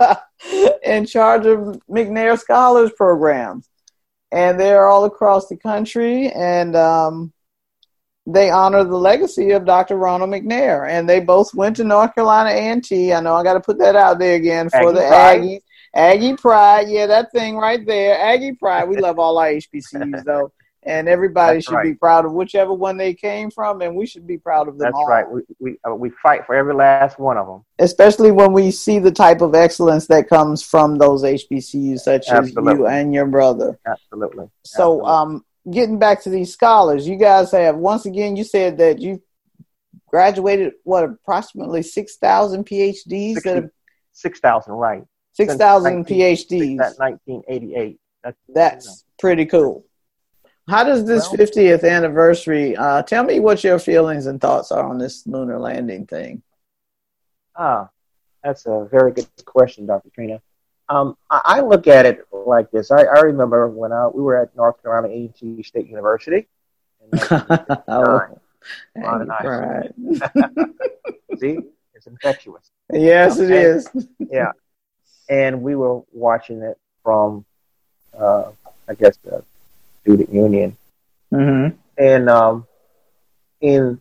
in charge of McNair Scholars programs. And they're all across the country, and um, they honor the legacy of Doctor Ronald McNair. And they both went to North Carolina A and T. I know I got to put that out there again for Aggie the Pride. Aggies. Aggie Pride, yeah, that thing right there. Aggie Pride. We love all our H B C Us, though. And everybody That's should right. be proud of whichever one they came from, and we should be proud of them That's all. right. We we uh, we fight for every last one of them. Especially when we see the type of excellence that comes from those H B C Us, such Absolutely. as you and your brother. Absolutely. So, Absolutely. um, getting back to these scholars, you guys have, once again, you said that you graduated, what, approximately six thousand PhDs? that have, Six thousand, right? six thousand PhDs. That's nineteen eighty-eight. That's That's you know. pretty cool. How does this Well- fiftieth anniversary, uh, tell me what your feelings and thoughts are on this lunar landing thing. Ah, that's a very good question, Doctor Trina. Um, I, I look at it like this. I, I remember when I, we were at North Carolina A and T State University. In Oh, Ron and I. right. See, it's infectious. Yes, it Okay. is. Yeah, and we were watching it from, uh, I guess, the student union, Mm-hmm. and um, in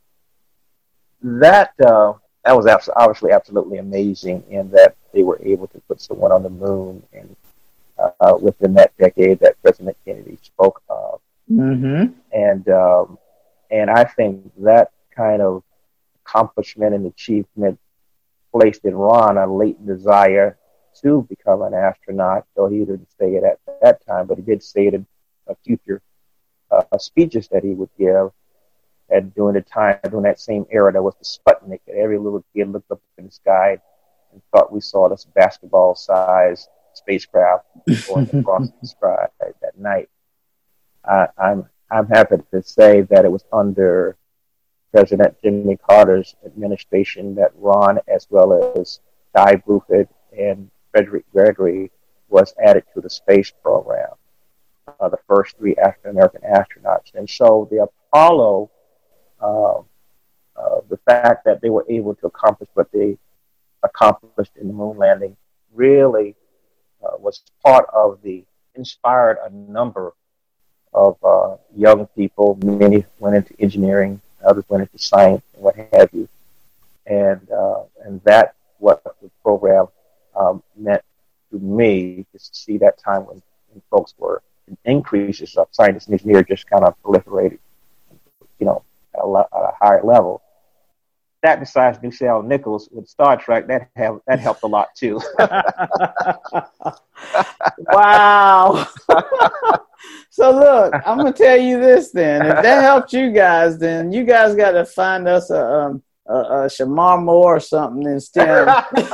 that uh, that was abs- obviously absolutely amazing in that they were able to put someone on the moon, and uh, within that decade that President Kennedy spoke of, Mm-hmm. and um, and I think that kind of accomplishment and achievement placed in Ron a latent desire to become an astronaut, though he didn't say it at that time, but he did say it in a future uh, speeches that he would give. And during the time, during that same era, there was the Sputnik, and every little kid looked up in the sky and thought we saw this basketball-sized spacecraft going across the sky that night. I, I'm I'm happy to say that it was under President Jimmy Carter's administration that Ron, as well as Guy Bluford and Frederick Gregory, was added to the space program, uh, the first three African-American astronauts. And so the Apollo, uh, uh, the fact that they were able to accomplish what they accomplished in the moon landing really uh, was part of the, inspired a number of uh, young people. Many went into engineering, others went into science, and what have you. And uh, and that what the program um, meant to me is to see that time when, when folks were increases of scientists and engineers just kind of proliferated, you know, at a, lo- at a higher level. That besides Nichelle Nichols with Star Trek, that have that helped a lot too. Wow. So look, I'm gonna tell you this then. If that helped you guys, then you guys got to find us a um, a, a Shamar Moore or something in STEM.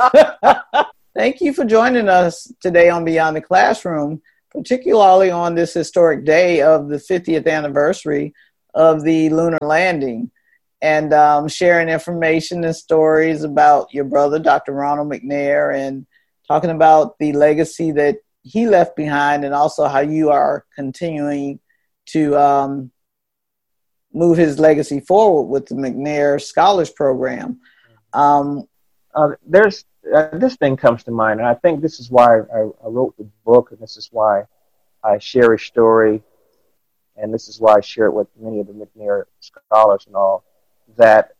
Thank you for joining us today on Beyond the Classroom, particularly on this historic day of the fiftieth anniversary of the lunar landing, and um, sharing information and stories about your brother, Doctor Ronald McNair, and talking about the legacy that he left behind, and also how you are continuing to um, move his legacy forward with the McNair Scholars Program. Um, uh, there's uh, this thing comes to mind, and I think this is why I, I wrote the book, and this is why I share his story, and this is why I share it with many of the McNair scholars and all, that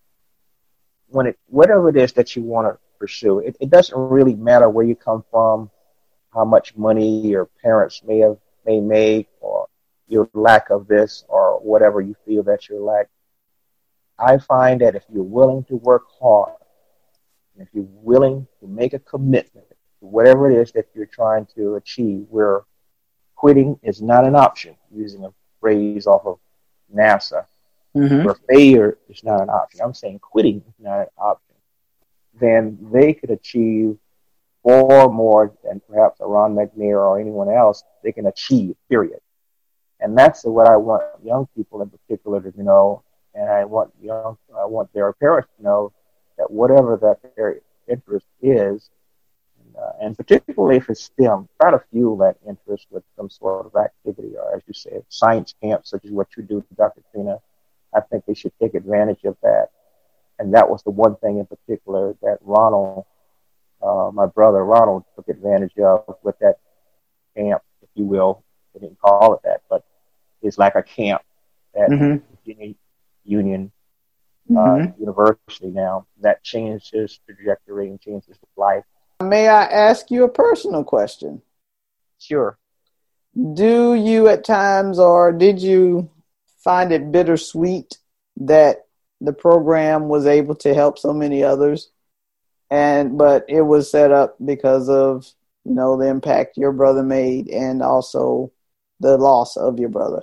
when it, whatever it is that you want to pursue, it, it doesn't really matter where you come from, how much money your parents may have may make, or your lack of this, or whatever you feel that you're lack. I find that if you're willing to work hard, if you're willing to make a commitment to whatever it is that you're trying to achieve, where quitting is not an option, using a phrase off of NASA, mm-hmm. where failure is not an option. I'm saying quitting is not an option. Then they could achieve far more than perhaps a Ron McNair or anyone else they can achieve, period. And that's what I want young people in particular to know, and I want young, I want their parents to know that whatever that their interest is, and, uh, and particularly if it's STEM, try to fuel that interest with some sort of activity, or as you said, science camps, such as what you do, Doctor Trina. I think they should take advantage of that. And that was the one thing in particular that Ronald, uh, my brother Ronald, took advantage of with that camp, if you will. They didn't call it that, but it's like a camp at mm-hmm. Virginia Union uh, mm-hmm. University now that changed his trajectory and changed his life. May I ask you a personal question? Sure. Do you at times, or did you find it bittersweet that the program was able to help so many others, and but it was set up because of, you know, the impact your brother made and also the loss of your brother?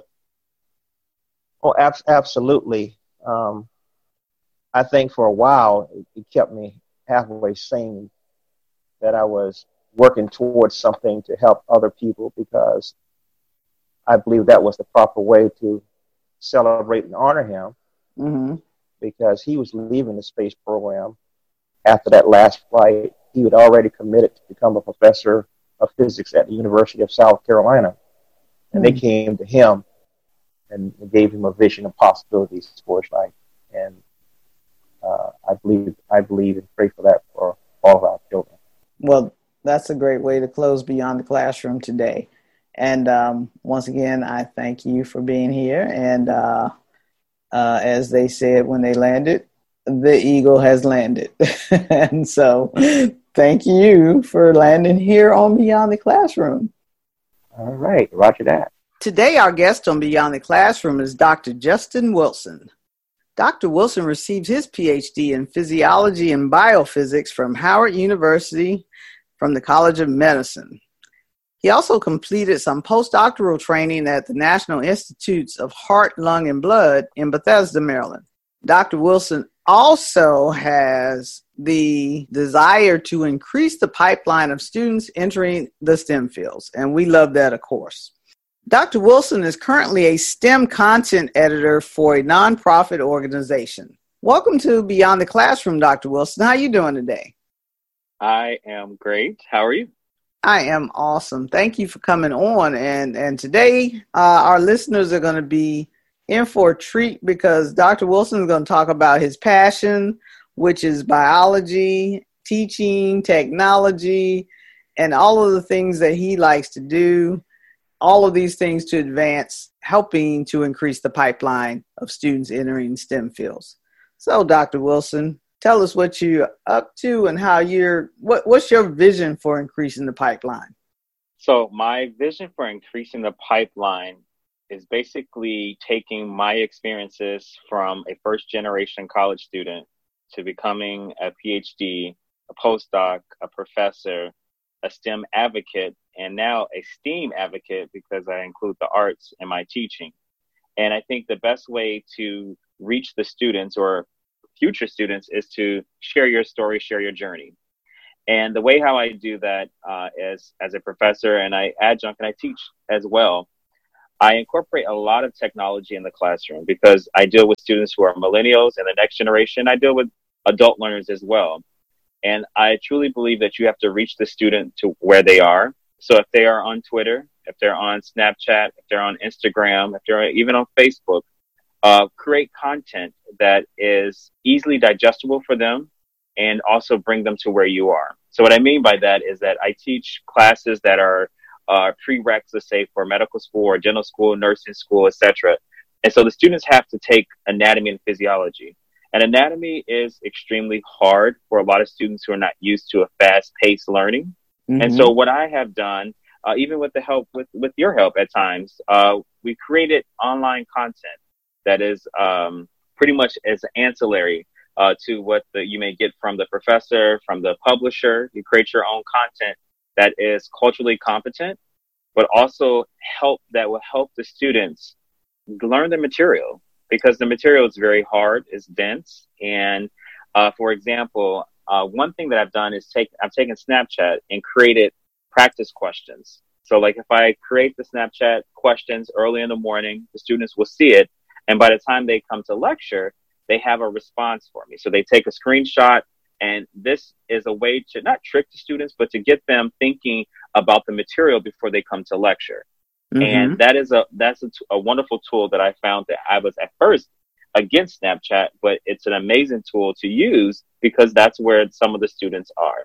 Oh, ab- absolutely. Um, I think for a while it, it kept me halfway sane that I was working towards something to help other people, because I believe that was the proper way to celebrate and honor him, mm-hmm. because he was leaving the space program after that last flight. He had already committed to become a professor of physics at the University of South Carolina. And mm-hmm. they came to him and gave him a vision of possibilities for his life. And uh, I believe I believe and pray for that for all of our children. Well, that's a great way to close Beyond the Classroom today. And um, once again, I thank you for being here. And uh, uh, as they said when they landed, the eagle has landed. And so thank you for landing here on Beyond the Classroom. All right. Roger that. Today, our guest on Beyond the Classroom is Doctor Justin Wilson. Doctor Wilson received his P H D in physiology and biophysics from Howard University from the College of Medicine. He also completed some postdoctoral training at the National Institutes of Heart, Lung, and Blood in Bethesda, Maryland. Doctor Wilson also has the desire to increase the pipeline of students entering the STEM fields, and we love that, of course. Doctor Wilson is currently a STEM content editor for a nonprofit organization. Welcome to Beyond the Classroom, Doctor Wilson. How are you doing today? I am great. How are you? I am awesome. Thank you for coming on. And, and today, uh, our listeners are going to be in for a treat, because Doctor Wilson is going to talk about his passion, which is biology, teaching, technology, and all of the things that he likes to do. All of these things to advance, helping to increase the pipeline of students entering STEM fields. So, Doctor Wilson, tell us what you're up to and how you're, what, what's your vision for increasing the pipeline? So my vision for increasing the pipeline is basically taking my experiences from a first generation college student to becoming a P H D, a postdoc, a professor, a STEM advocate, and now a STEAM advocate because I include the arts in my teaching. And I think the best way to reach the students or future students is to share your story, share your journey. And the way how I do that uh, is as a professor and I adjunct and I teach as well. I incorporate a lot of technology in the classroom because I deal with students who are millennials and the next generation. I deal with adult learners as well. And I truly believe that you have to reach the student to where they are. So if they are on Twitter, if they're on Snapchat, if they're on Instagram, if they're even on Facebook, uh, create content that is easily digestible for them and also bring them to where you are. So what I mean by that is that I teach classes that are uh, prereqs, let's say, for medical school or dental school, nursing school, et cetera. And so the students have to take anatomy and physiology. And anatomy is extremely hard for a lot of students who are not used to a fast-paced learning. Mm-hmm. And so what I have done, uh, even with the help, with, with your help at times, uh, we created online content that is um, pretty much as ancillary uh, to what the, you may get from the professor, from the publisher. You create your own content that is culturally competent, but also help that will help the students learn the material because the material is very hard, it's dense. And uh, for example, uh, one thing that I've done is take, I've taken Snapchat and created practice questions. So like if I create the Snapchat questions early in the morning, the students will see it. And by the time they come to lecture, they have a response for me. So they take a screenshot. And this is a way to not trick the students, but to get them thinking about the material before they come to lecture. Mm-hmm. And that is a that's a, a wonderful tool that I found that I was at first against Snapchat, but it's an amazing tool to use because that's where some of the students are.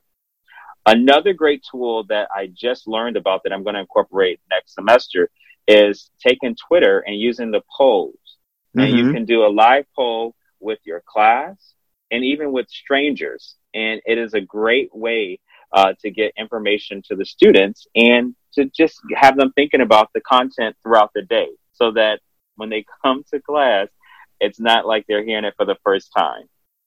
Another great tool that I just learned about that I'm going to incorporate next semester is taking Twitter and using the polls. Mm-hmm. And you can do a live poll with your class and even with strangers. And it is a great way uh, to get information to the students and to just have them thinking about the content throughout the day so that when they come to class, it's not like they're hearing it for the first time.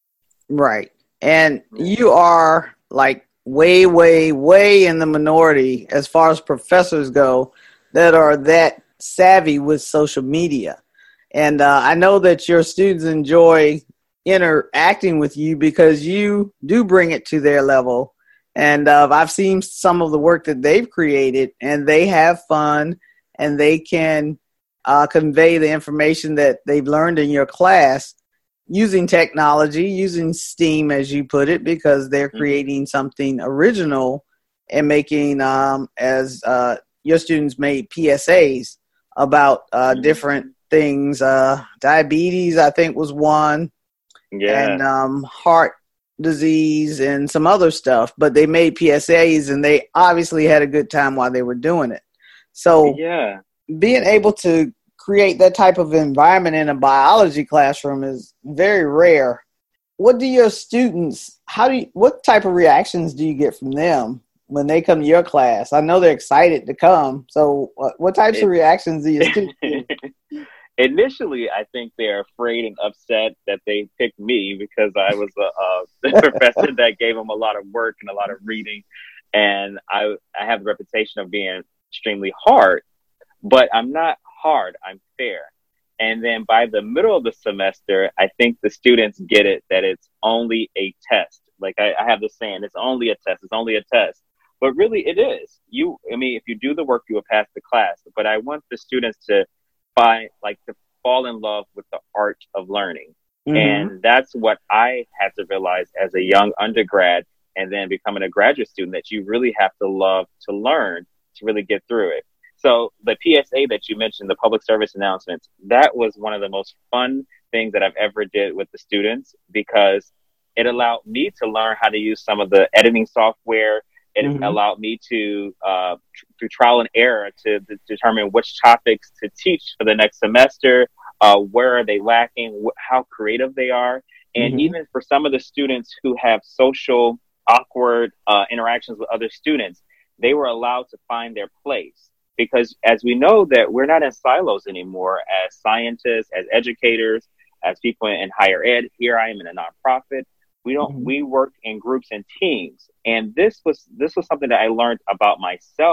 Right. And you are like way, way, way in the minority as far as professors go that are that savvy with social media. And uh, I know that your students enjoy interacting with you because you do bring it to their level. And uh, I've seen some of the work that they've created and they have fun and they can uh, convey the information that they've learned in your class using technology, using STEAM, as you put it, because they're creating something original and making, um, as uh, your students made P S As about uh, different things. Uh, diabetes, I think, was one. Yeah. And um, heart disease and some other stuff, but they made P S As and they obviously had a good time while they were doing it. So yeah, being able to create that type of environment in a biology classroom is very rare. What do your students, how do you, what type of reactions do you get from them when they come to your class? I know they're excited to come. So what, what types it, of reactions do your students get? Initially, I think they're afraid and upset that they picked me because I was a, a professor that gave them a lot of work and a lot of reading. And I, I have the reputation of being extremely hard, but I'm not hard, I'm fair. And then by the middle of the semester, I think the students get it that it's only a test. Like I, I have this saying, it's only a test, it's only a test. But really it is. You, I mean, if you do the work, you will pass the class. But I want the students to find, like, to fall in love with the art of learning. Mm-hmm. And that's what I had to realize as a young undergrad and then becoming a graduate student, that you really have to love to learn to really get through it. So the P S A that you mentioned, the public service announcements, that was one of the most fun things that I've ever did with the students because it allowed me to learn how to use some of the editing software. It mm-hmm. allowed me to, uh, tr- through trial and error, to d- determine which topics to teach for the next semester, uh, where are they lacking, wh- how creative they are. And mm-hmm. even for some of the students who have social, awkward uh, interactions with other students, they were allowed to find their place. Because as we know that we're not in silos anymore as scientists, as educators, as people in higher ed. Here I am in a nonprofit. We don't, mm-hmm. we work in groups and teams. And this was, this was something that I learned about myself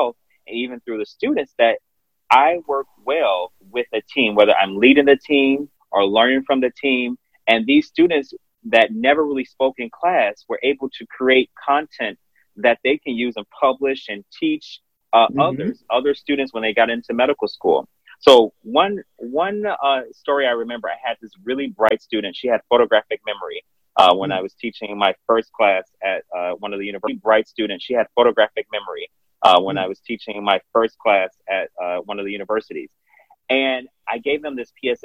even through the students, that I work well with a team, whether I'm leading the team or learning from the team. And these students that never really spoke in class were able to create content that they can use and publish and teach uh, mm-hmm. others, other students when they got into medical school. So one one uh, story I remember, I had this really bright student. She had photographic memory uh, when mm-hmm. I was teaching my first class at uh, one of the university. Bright students. She had photographic memory uh, when mm-hmm. I was teaching my first class at uh, one of the universities. And I gave them this P S A